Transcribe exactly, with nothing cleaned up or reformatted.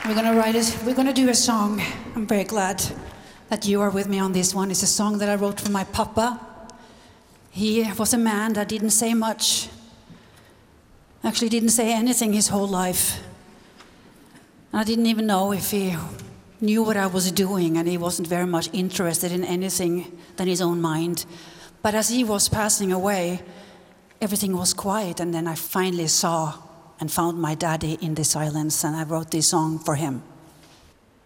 We're gonna write it. We're gonna do a song. I'm very glad that you are with me on this one. It's a song that I wrote for my papa. He was a man that didn't say much. Actually, didn't say anything his whole life. I didn't even know if he knew what I was doing, and he wasn't very much interested in anything than his own mind. But as he was passing away, everything was quiet, and then I finally saw and found my daddy in the silence, and I wrote this song for him.